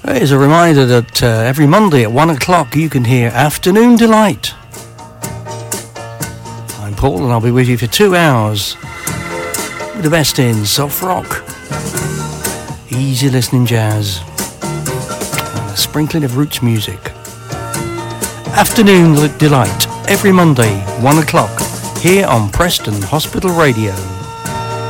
Here's a reminder that every Monday at 1 o'clock you can hear Afternoon Delight. I'm Paul and I'll be with you for 2 hours with the best in soft rock, easy listening jazz, and a sprinkling of roots music. Afternoon Delight every Monday, 1 o'clock, here on Preston Hospital Radio.